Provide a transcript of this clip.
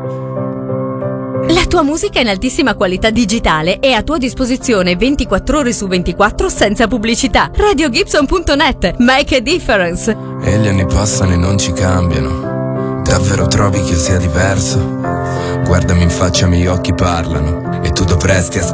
La tua musica in altissima qualità digitale è a tua disposizione 24 ore su 24 senza pubblicità. RadioGibson.net. Make a difference. E gli anni passano e non ci cambiano. Davvero trovi che io sia diverso? Guardami in faccia, i miei occhi parlano. E tu dovresti ascoltare